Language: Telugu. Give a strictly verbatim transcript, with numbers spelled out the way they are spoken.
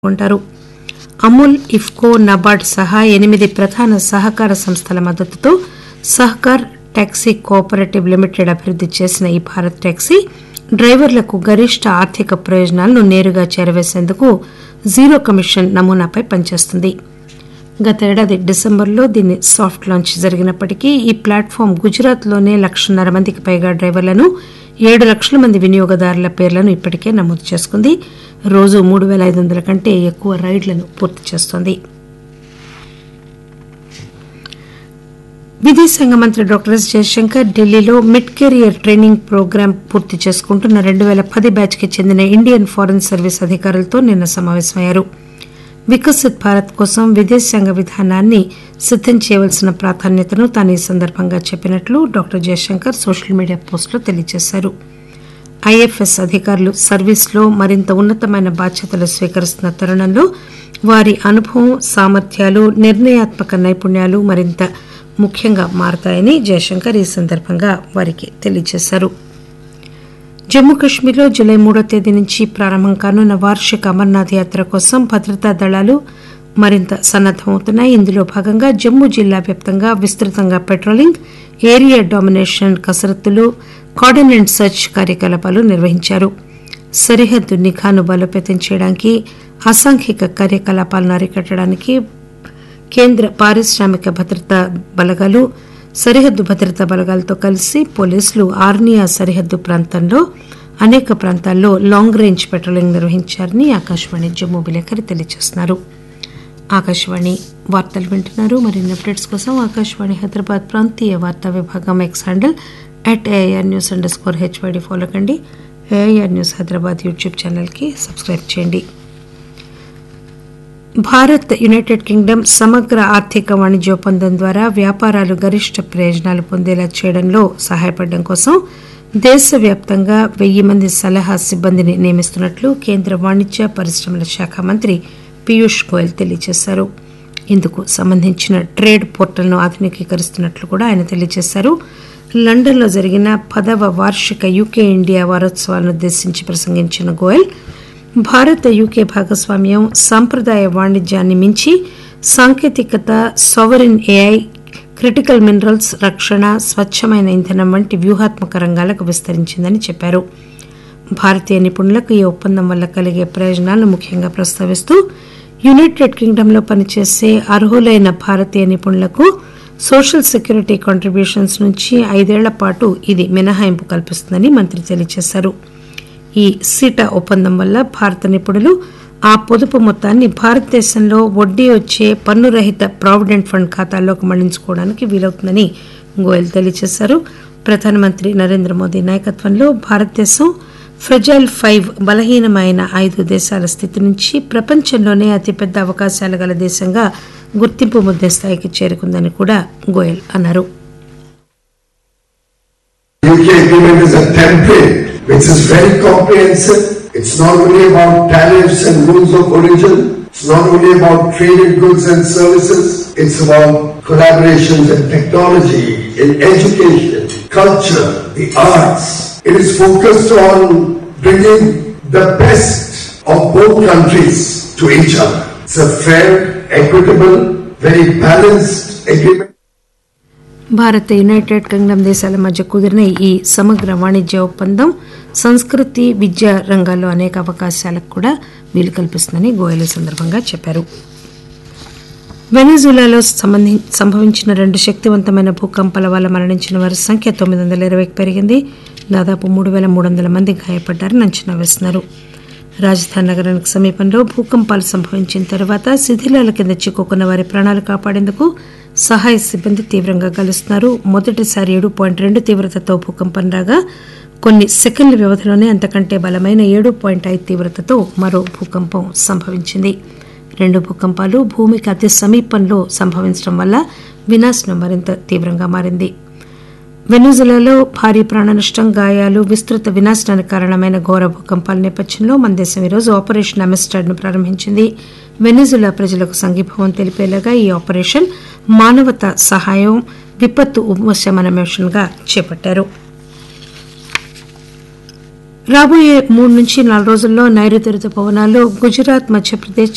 ఉంటారు. అమూల్, ఇఫ్కో, నబార్డ్ సహా ఎనిమిది ప్రధాన సహకార సంస్థల మద్దతుతో Sahakar taxi co operative limited అభివృద్ది చేసిన ఈ భారత్ టాక్సీ డ్రైవర్లకు గరిష్ట ఆర్థిక ప్రయోజనాలను నేరుగా చేరవేసేందుకు జీరో కమిషన్ నమూనాపై పనిచేస్తుంది. గతేడాది డిసెంబర్లో దీని సాఫ్ట్ లాంచ్ జరిగినప్పటికీ ఈ ప్లాట్ఫామ్ గుజరాత్లోనే లక్షన్నర మందికి పైగా డ్రైవర్లను, ఏడు లక్షల మంది వినియోగదారుల పేర్లను ఇప్పటికే నమోదు చేసుకుంది. రోజు మూడు పేల ఐదు వందల కంటే ఎక్కువ రైళ్లను పూర్తి చేస్తోంది. విదేశాంగ మంత్రి డాక్టర్ ఎస్ జయశంకర్ ఢిల్లీలో మిడ్ కెరియర్ ట్రైనింగ్ ప్రోగ్రాం పూర్తి చేసుకుంటున్న రెండు పేల పది బ్యాచ్ కి చెందిన ఇండియన్ ఫారెన్ సర్వీస్ అధికారులతో నిన్న సమావేశమయ్యారు. వికసిత్ భారత్ కోసం విదేశాంగ విధానాన్ని సిద్దం చేయవలసిన ప్రాధాన్యతను తాను ఈ సందర్భంగా చెప్పినట్లు డాక్టర్ జయశంకర్ సోషల్ మీడియా పోస్టులో తెలియజేశారు. ఐఎఫ్ఎస్ అధికారులు సర్వీస్లో మరింత ఉన్నతమైన బాధ్యతలు స్వీకరిస్తున్న తరుణంలో వారి అనుభవం, సామర్థ్యాలు, నిర్ణయాత్మక నైపుణ్యాలు మరింత ముఖ్యంగా మారతాయని జయశంకర్ ఈ సందర్భంగా వారికి తెలియజేశారు. జమ్మూ కశ్మీర్లో జులై మూడో తేదీ నుంచి ప్రారంభం కానున్న వార్షిక అమర్నాథ్ యాత్ర కోసం భద్రతా దళాలు మరింత సన్నద్దమవుతున్నాయి. ఇందులో భాగంగా జమ్మూ జిల్లా వ్యాప్తంగా విస్తృతంగా patrolling, area domination కసరత్తులు, cordon and search కార్యకలాపాలు నిర్వహించారు. సరిహద్దు నిఘాను బలోపేతం చేయడానికి, అసాంఘిక కార్యకలాపాలను అరికట్టడానికి కేంద్ర పారిశ్రామిక భద్రతా బలగాలు, సరిహద్దు భద్రతా బలగాలతో కలిసి పోలీసులు ఆర్నియా సరిహద్దు ప్రాంతంలో అనేక ప్రాంతాల్లో long range patrolling నిర్వహించారని Akashvani Jammu విలేకరి తెలియజేస్తున్నారు. ఆకాశవాణి వార్తలు వింటున్నారు. మరిన్ని అప్డేట్స్ కోసం ఆకాశవాణి హైదరాబాద్ ప్రాంతీయ వార్తా విభాగం X handle at AIR news under score HYD follow కండి. ఏఐఆర్ న్యూస్ హైదరాబాద్ యూట్యూబ్ ఛానల్కి సబ్స్క్రైబ్ చేయండి. భారత్ యునైటెడ్ కింగ్డమ్ సమగ్ర ఆర్థిక వాణిజ్య ఒప్పందం ద్వారా వ్యాపారాలు గరిష్ట ప్రయోజనాలు పొందేలా చేయడంలో సహాయపడడం కోసం దేశవ్యాప్తంగా వెయ్యి మంది సలహా సిబ్బందిని నియమిస్తున్నట్లు కేంద్ర వాణిజ్య పరిశ్రమల శాఖ మంత్రి పీయూష్ గోయల్ తెలియజేశారు. ఇందుకు సంబంధించిన ట్రేడ్ పోర్టల్ను ఆధునికీకరిస్తున్నట్లు కూడా ఆయన తెలియజేశారు. లండన్లో జరిగిన పదవ వార్షిక యూకే ఇండియా వారోత్సవాలను ఉద్దేశించి ప్రసంగించిన గోయల్ భారత్ యూకే భాగస్వామ్యం సాంప్రదాయ వాణిజ్యాన్ని మించి సాంకేతికత, సావరిన్ ఏఐ, క్రిటికల్ మినరల్స్, రక్షణ, స్వచ్చమైన ఇంధనం వంటి వ్యూహాత్మక రంగాలకు విస్తరించిందని చెప్పారు. భారతీయ నిపుణులకు ఈ ఒప్పందం వల్ల కలిగే ప్రయోజనాలను ముఖ్యంగా ప్రస్తావిస్తూ యునైటెడ్ కింగ్డమ్లో పనిచేసే అర్హులైన భారతీయ నిపుణులకు సోషల్ సెక్యూరిటీ కాంట్రిబ్యూషన్స్ నుంచి ఐదేళ్ల పాటు ఇది మినహాయింపు కల్పిస్తుందని మంత్రి తెలియజేశారు. ఈ సీటా ఒప్పందం వల్ల భారత నిపుణులు ఆ పొదుపు మొత్తాన్ని భారతదేశంలో వడ్డీ వచ్చే పన్నురహిత ప్రావిడెంట్ ఫండ్ ఖాతాల్లోకి మళ్లించుకోవడానికి వీలవుతుందని గోయల్ తెలియజేశారు. ప్రధానమంత్రి నరేంద్ర మోదీ నాయకత్వంలో భారతదేశం ఫ్రెజైల్ ఫైవ్ బలహీనమైన ఐదు దేశాల స్థితి నుంచి ప్రపంచంలోనే అతిపెద్ద అవకాశాలు గల దేశంగా గుర్తింపు ముద్దే స్థాయికి చేరుకుందని కూడా గోయల్ అన్నారు. Which is very comprehensive. It's not only about tariffs and rules of origin. It's not only about traded goods and services. It's about collaborations in technology, in education, culture, the arts. It is focused on bringing the best of both countries to each other. It's a fair, equitable, very balanced agreement. Bharat United Kingdom దేశాల మధ్య కుదిరిన ఈ సమగ్ర వాణిజ్య ఒప్పందం సంస్కృతి, విద్యా రంగాల్లో అనేక అవకాశాలకు కూడా వీలు కల్పిస్తుందని గోయల్ సందర్భంగా చెప్పారు. వెనిజులాలో సంభవించిన రెండు శక్తివంతమైన భూకంపాల వల్ల మరణించిన వారి సంఖ్య తొమ్మిది వందల ఇరవైకి పెరిగింది. దాదాపు మూడు వేల మూడు వందల మంది గాయపడ్డారని అంచనా వేస్తున్నారు. రాజధాని నగరానికి సమీపంలో భూకంపాలు సంభవించిన తర్వాత శిథిలాల కింద చిక్కుకున్న వారి ప్రాణాలు కాపాడేందుకు సహాయ సిబ్బంది తీవ్రంగా గాలిస్తున్నారు. మొదటిసారి ఏడు పాయింట్ రెండు తీవ్రతతో భూకంపం రాగా కొన్ని సెకండ్ల వ్యవధిలోనే అంతకంటే బలమైన ఏడు పాయింట్ ఐదు తీవ్రతతో మరో భూకంపం సంభవించింది. రెండు భూకంపాలు భూమికి అతి సమీపంలో సంభవించడం వల్ల వినాశనం మరింత తీవ్రంగా మారింది. వెనిజులాలో భారీ ప్రాణనష్టం, గాయాలు, విస్తృత వినాశనానికి కారణమైన ఘోర భూకంపాల నేపథ్యంలో మన దేశం ఈరోజు ఆపరేషన్ అమిస్టాడ్ ను ప్రారంభించింది. వెనిజులా ప్రజలకు సంఘీభావం తెలిపేలాగా ఈ ఆపరేషన్ మానవతా సహాయం, విపత్తు ఉపశమన మిషన్ గా చేపట్టారు. రాబోయే మూడు నుంచి నాలుగు రోజుల్లో నైరుతి రుతుపవనాలు గుజరాత్, మధ్యప్రదేశ్,